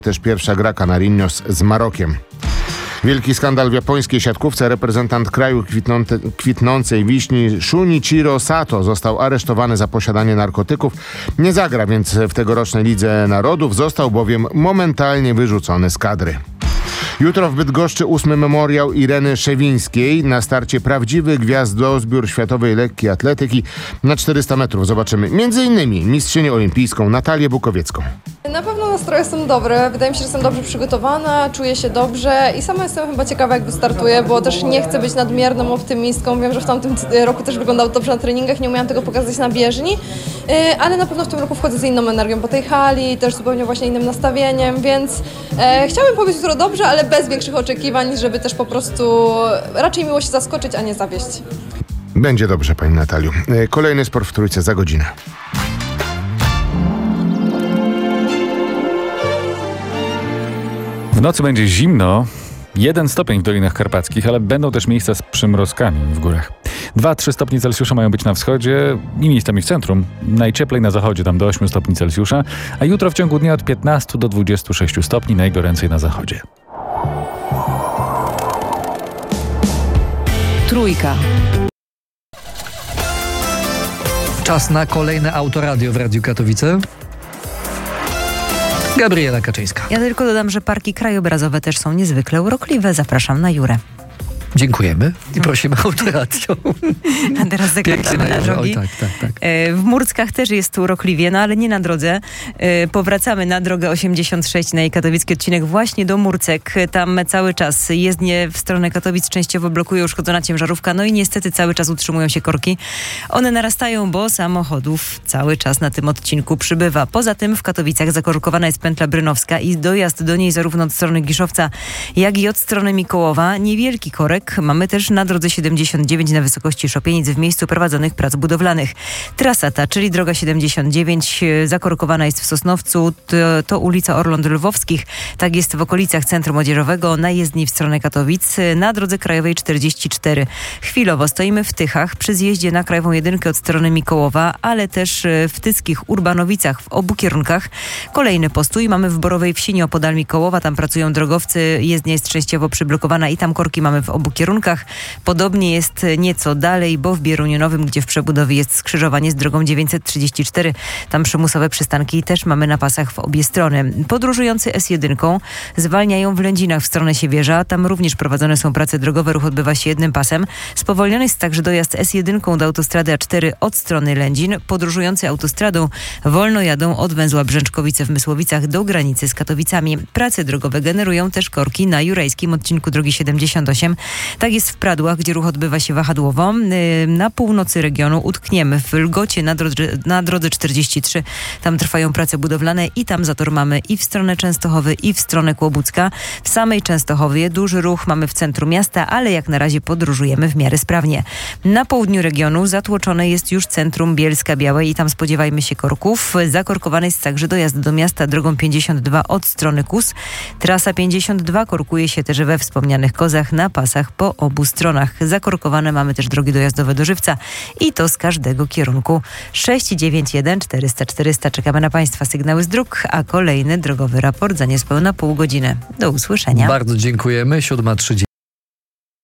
Też pierwsza gra Canariños z Marokiem. Wielki skandal w japońskiej siatkówce. Reprezentant kraju kwitnącej wiśni Shunichiro Sato został aresztowany za posiadanie narkotyków. Nie zagra więc w tegorocznej Lidze Narodów. Został bowiem momentalnie wyrzucony z kadry. Jutro w Bydgoszczy 8. memoriał Ireny Szewińskiej. Na starcie prawdziwy gwiazdozbiór światowej lekkiej atletyki na 400 metrów. Zobaczymy m.in. mistrzynię olimpijską Natalię Bukowiecką. Na pewno nastroje są dobre. Wydaje mi się, że jestem dobrze przygotowana, czuję się dobrze i sama jestem chyba ciekawa, jak wystartuję, bo też nie chcę być nadmierną optymistką. Wiem, że w tamtym roku też wyglądało dobrze na treningach, nie umiałam tego pokazać na bieżni, ale na pewno w tym roku wchodzę z inną energią po tej hali, też zupełnie właśnie innym nastawieniem, więc chciałabym powiedzieć jutro dobrze, ale bez większych oczekiwań, żeby też po prostu raczej miło się zaskoczyć, a nie zawieść. Będzie dobrze, pani Nataliu. Kolejny sport w Trójce za godzinę. W nocy będzie zimno, 1 stopień w Dolinach Karpackich, ale będą też miejsca z przymrozkami w górach. 2-3 stopnie Celsjusza mają być na wschodzie i miejscami w centrum. Najcieplej na zachodzie, tam do 8 stopni Celsjusza, a jutro w ciągu dnia od 15 do 26 stopni, najgoręcej na zachodzie. Trójka. Czas na kolejne Autoradio w Radiu Katowice. Gabriela Kaczyńska. Ja tylko dodam, że parki krajobrazowe też są niezwykle urokliwe. Zapraszam na Jurę. Dziękujemy i prosimy o autorację. A teraz zakręcamy na drogi. Oj, tak. W Murckach też jest urokliwie, no ale nie na drodze. Powracamy na drogę 86 na jej katowicki odcinek właśnie do Murcek. Tam cały czas jezdnie w stronę Katowic częściowo blokuje uszkodzona ciężarówka, no i niestety cały czas utrzymują się korki. One narastają, bo samochodów cały czas na tym odcinku przybywa. Poza tym w Katowicach zakorkowana jest pętla brynowska i dojazd do niej zarówno od strony Giszowca, jak i od strony Mikołowa. Niewielki korek mamy też na drodze 79 na wysokości Szopienic w miejscu prowadzonych prac budowlanych. Trasa ta, czyli droga 79, zakorkowana jest w Sosnowcu, to ulica Orląt Lwowskich. Tak jest w okolicach Centrum Młodzieżowego, na jezdni w stronę Katowic, na drodze krajowej 44. Chwilowo stoimy w Tychach przy zjeździe na krajową 1 od strony Mikołowa, ale też w Tyckich Urbanowicach w obu kierunkach. Kolejny postój mamy w Borowej Wsi nieopodal Mikołowa, tam pracują drogowcy, jezdnia jest częściowo przyblokowana i tam korki mamy w obu kierunkach. Podobnie jest nieco dalej, bo w Bieruniu Nowym, gdzie w przebudowie jest skrzyżowanie z drogą 934, tam przymusowe przystanki też mamy na pasach w obie strony. Podróżujący S1 zwalniają w Lędzinach w stronę Siewierza. Tam również prowadzone są prace drogowe, ruch odbywa się jednym pasem. Spowolniony jest także dojazd S1 do autostrady A4 od strony Lędzin. Podróżujący autostradą wolno jadą od węzła Brzęczkowice w Mysłowicach do granicy z Katowicami. Prace drogowe generują też korki na jurajskim odcinku drogi 78. Tak jest w Pradłach, gdzie ruch odbywa się wahadłowo. Na północy regionu utkniemy w Lgocie na drodze 43. Tam trwają prace budowlane i tam zator mamy i w stronę Częstochowy, i w stronę Kłobucka. W samej Częstochowie duży ruch mamy w centrum miasta, ale jak na razie podróżujemy w miarę sprawnie. Na południu regionu zatłoczone jest już centrum Bielska-Białej i tam spodziewajmy się korków. Zakorkowany jest także dojazd do miasta drogą 52 od strony Kus. Trasa 52 korkuje się też we wspomnianych Kozach na pasach po obu stronach. Zakorkowane mamy też drogi dojazdowe do Żywca i to z każdego kierunku. 691 400 400. Czekamy na Państwa sygnały z dróg, a kolejny drogowy raport za niespełna pół godziny. Do usłyszenia. Bardzo dziękujemy. 7:30.